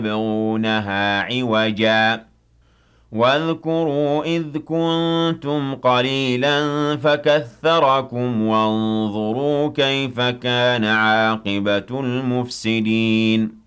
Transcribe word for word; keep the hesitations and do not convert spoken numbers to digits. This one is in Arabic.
يبغونها عوجا واذكروا إذ كنتم قليلا فكثركم وانظروا كيف كان عاقبة المفسدين